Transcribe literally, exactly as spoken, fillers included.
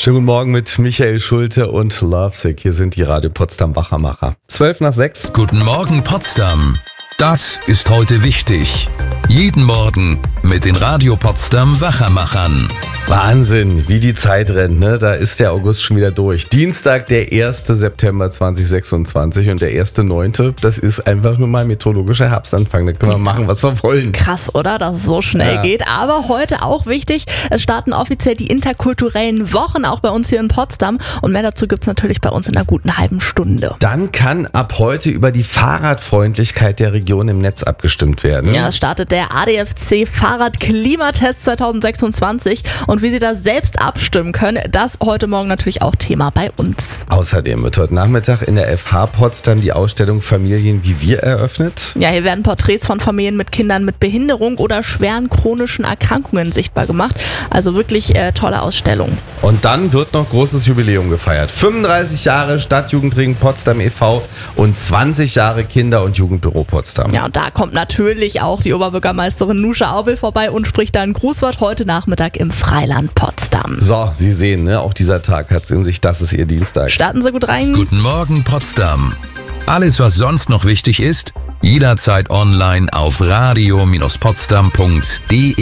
Schönen guten Morgen mit Michael Schulte und Lovesick. Hier sind die Radio Potsdam Wachermacher. zwölf nach sechs. Guten Morgen Potsdam. Das ist heute wichtig. Jeden Morgen mit den Radio Potsdam Wachermachern. Wahnsinn, wie die Zeit rennt, ne? Da ist der August schon wieder durch. Dienstag, der erste September zweitausendsechsundzwanzig und der erste neunte Das ist einfach nur mal meteorologischer Herbstanfang. Da können wir machen, was wir wollen. Krass, oder? Dass es so schnell Ja. geht. Aber heute auch wichtig, es starten offiziell die interkulturellen Wochen, auch bei uns hier in Potsdam. Und mehr dazu gibt's natürlich bei uns in einer guten halben Stunde. Dann kann ab heute über die Fahrradfreundlichkeit der Region im Netz abgestimmt werden. Ja, es startet der A D F C Fahrradklimatest zweitausendsechsundzwanzig. Und wie Sie da selbst abstimmen können, das heute Morgen natürlich auch Thema bei uns. Außerdem wird heute Nachmittag in der F H Potsdam die Ausstellung Familien wie wir eröffnet. Ja, hier werden Porträts von Familien mit Kindern mit Behinderung oder schweren chronischen Erkrankungen sichtbar gemacht. Also wirklich äh, tolle Ausstellung. Und dann wird noch großes Jubiläum gefeiert. fünfunddreißig Jahre Stadtjugendring Potsdam e V und zwanzig Jahre Kinder- und Jugendbüro Potsdam. Ja, und da kommt natürlich auch die Oberbürgermeisterin Nusche Aubel vorbei und spricht da ein Grußwort heute Nachmittag im Freiland Potsdam. So, Sie sehen, ne, auch dieser Tag hat es in sich, das ist Ihr Dienstag. Starten Sie gut rein. Guten Morgen Potsdam. Alles, was sonst noch wichtig ist, jederzeit online auf radio Bindestrich potsdam punkt de.